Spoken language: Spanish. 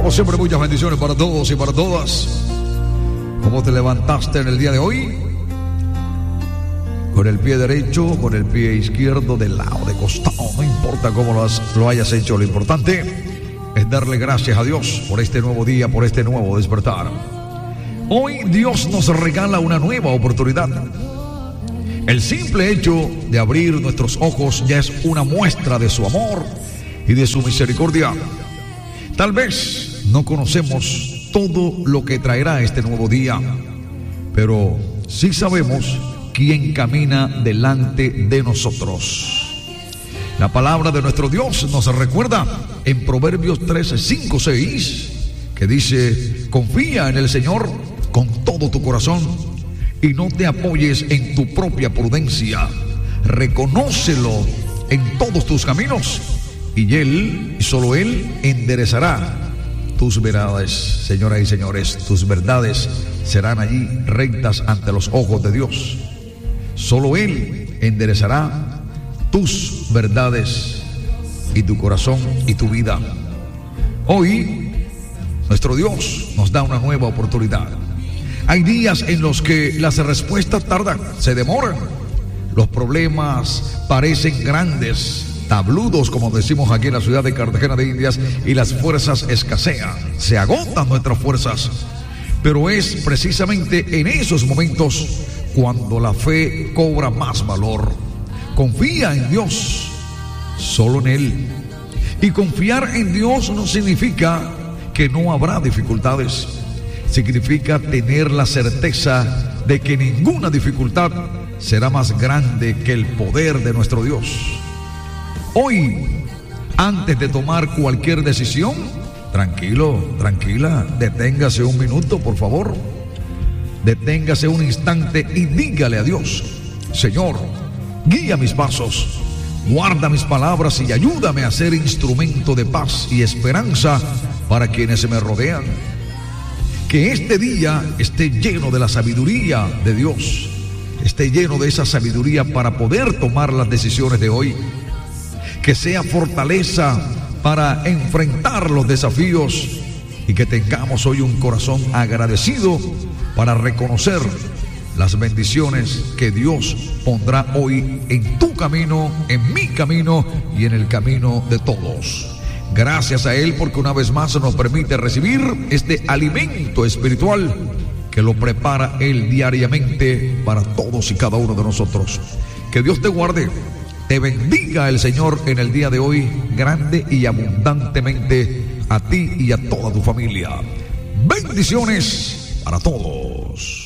Como siempre, muchas bendiciones para todos y para todas. ¿Cómo te levantaste en el día de hoy? Con el pie derecho, con el pie izquierdo, de lado, de costado, no importa cómo lo hayas hecho, lo importante es darle gracias a Dios por este nuevo día, por este nuevo despertar. Hoy Dios nos regala una nueva oportunidad. El simple hecho de abrir nuestros ojos ya es una muestra de su amor y de su misericordia. Tal vez no conocemos todo lo que traerá este nuevo día, pero sí sabemos quién camina delante de nosotros. La palabra de nuestro Dios nos recuerda en Proverbios 13, 5, 6, que dice: confía en el Señor con todo tu corazón y no te apoyes en tu propia prudencia. Reconócelo en todos tus caminos y Él, y solo Él, enderezará tus verdades. Señoras y señores, tus verdades serán allí rectas ante los ojos de Dios. Solo Él enderezará tus verdades y tu corazón y tu vida. Hoy, nuestro Dios nos da una nueva oportunidad. Hay días en los que las respuestas tardan, se demoran. Los problemas parecen grandes, tabludos, como decimos aquí en la ciudad de Cartagena de Indias, y las fuerzas escasean, se agotan nuestras fuerzas. Pero es precisamente en esos momentos cuando la fe cobra más valor. Confía en Dios, solo en Él. Y confiar en Dios no significa que no habrá dificultades. Significa tener la certeza de que ninguna dificultad será más grande que el poder de nuestro Dios. Hoy, antes de tomar cualquier decisión, tranquilo, tranquila, deténgase un minuto, por favor. Deténgase un instante y dígale a Dios: Señor, guía mis pasos, guarda mis palabras y ayúdame a ser instrumento de paz y esperanza para quienes me rodean. Que este día esté lleno de la sabiduría de Dios, esté lleno de esa sabiduría para poder tomar las decisiones de hoy. Que sea fortaleza para enfrentar los desafíos y que tengamos hoy un corazón agradecido para reconocer las bendiciones que Dios pondrá hoy en tu camino, en mi camino y en el camino de todos. Gracias a Él porque una vez más nos permite recibir este alimento espiritual que lo prepara Él diariamente para todos y cada uno de nosotros. Que Dios te guarde, te bendiga el Señor en el día de hoy grande y abundantemente a ti y a toda tu familia. Bendiciones para todos.